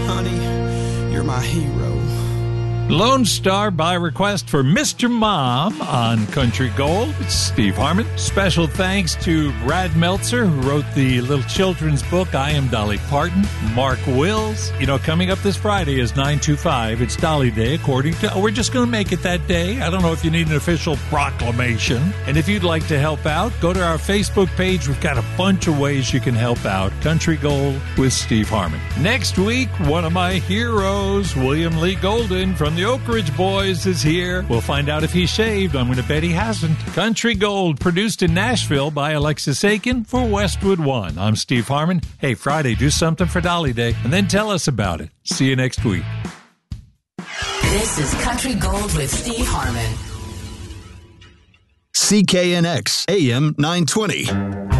Honey, you're my hero. Lone Star by request for Mr. Mom on Country Gold. It's Steve Harmon. Special thanks to Brad Meltzer, who wrote the little children's book, I Am Dolly Parton. Mark Wills. You know, coming up this Friday is 9/25. It's Dolly Day, according to... we're just going to make it that day. I don't know if you need an official proclamation. And if you'd like to help out, go to our Facebook page. We've got a bunch of ways you can help out. Country Gold with Steve Harmon. Next week, one of my heroes, William Lee Golden from the Oak Ridge Boys, is here. We'll find out if he shaved. I'm going to bet he hasn't. Country Gold, produced in Nashville by Alexis Aiken for Westwood One. I'm Steve Harmon. Hey, Friday, do something for Dolly Day, and then tell us about it. See you next week. This is Country Gold with Steve Harmon. CKNX AM 920.